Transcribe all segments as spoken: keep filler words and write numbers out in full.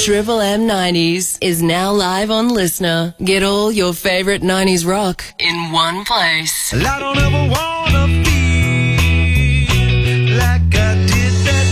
Triple M nineties is now live on Listener. Get all your favorite nineties rock in one place. I don't ever wanna feel like I did that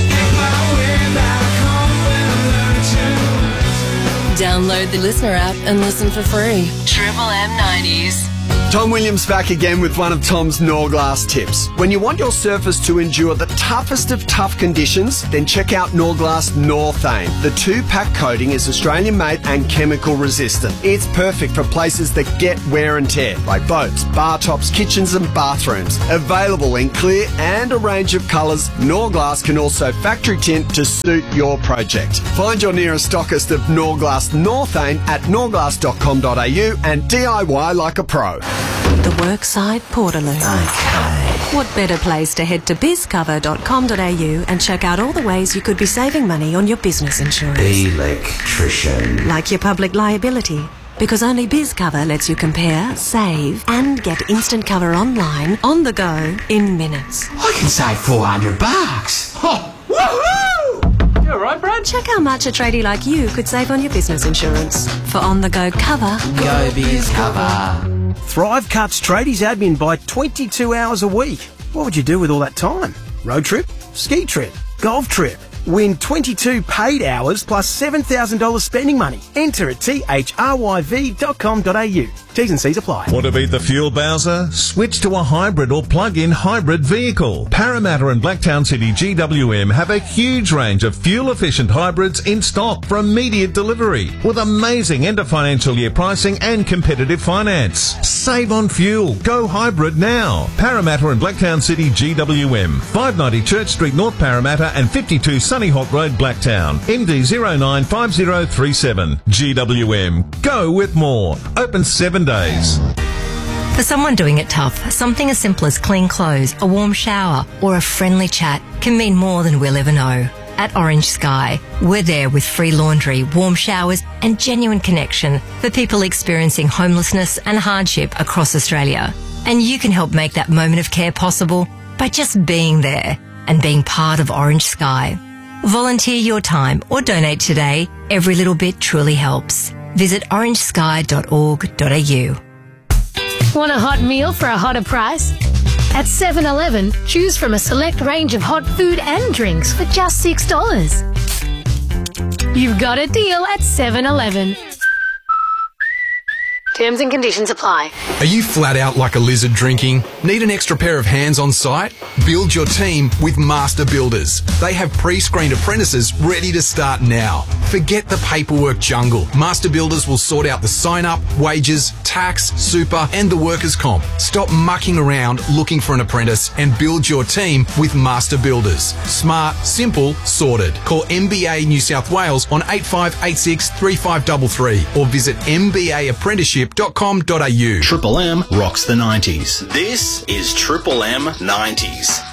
thing. Download the Listener app and listen for free. Triple M nineties. Tom Williams back again with one of Tom's Norglass tips. When you want your surface to endure the toughest of tough conditions, then check out Norglass Northane. The two-pack coating is Australian-made and chemical resistant. It's perfect for places that get wear and tear, like boats, bar tops, kitchens and bathrooms. Available in clear and a range of colours, Norglass can also factory tint to suit your project. Find your nearest stockist of Norglass Northane at norglass dot com dot a u and D I Y like a pro. The Workside Portaloo. Okay. What better place to head to biz cover dot com dot a u and check out all the ways you could be saving money on your business insurance. Electrician. Like your public liability. Because only BizCover lets you compare, save, and get instant cover online, on the go, in minutes. I can save four hundred bucks. Oh, woohoo! You alright, Brad? Check how much a tradie like you could save on your business insurance. For on-the-go cover, Go BizCover. Thrive cuts tradies admin by twenty-two hours a week. What would you do with all that time? Road trip? Ski trip? Golf trip? Win twenty-two paid hours plus seven thousand dollars spending money. Enter at t h r y v dot com dot a u. T's and C's apply. Want to beat the fuel bowser? Switch to a hybrid or plug-in hybrid vehicle. Parramatta and Blacktown City G W M have a huge range of fuel-efficient hybrids in stock for immediate delivery with amazing end of financial year pricing and competitive finance. Save on fuel. Go hybrid now. Parramatta and Blacktown City G W M. five ninety Church Street, North Parramatta and fifty-two Sunny Hawk Road, Blacktown. M D zero nine five zero three seven. G W M. Go with more. Open seven days. For someone doing it tough, something as simple as clean clothes, a warm shower, or a friendly chat can mean more than we'll ever know. At Orange Sky, we're there with free laundry, warm showers, and genuine connection for people experiencing homelessness and hardship across Australia. And you can help make that moment of care possible by just being there and being part of Orange Sky. Volunteer your time or donate today. Every little bit truly helps. Visit orange sky dot org dot a u. Want a hot meal for a hotter price? At seven eleven, choose from a select range of hot food and drinks for just six dollars. You've got a deal at seven eleven. Terms and conditions apply. Are you flat out like a lizard drinking? Need an extra pair of hands on site? Build your team with Master Builders. They have pre-screened apprentices ready to start now. Forget the paperwork jungle. Master Builders will sort out the sign-up, wages, tax, super, and the workers' comp. Stop mucking around looking for an apprentice and build your team with Master Builders. Smart, simple, sorted. Call M B A New South Wales on eight five eight six three five three three or visit m b a apprenticeship dot com dot a u. Triple M rocks the nineties. This is Triple M nineties.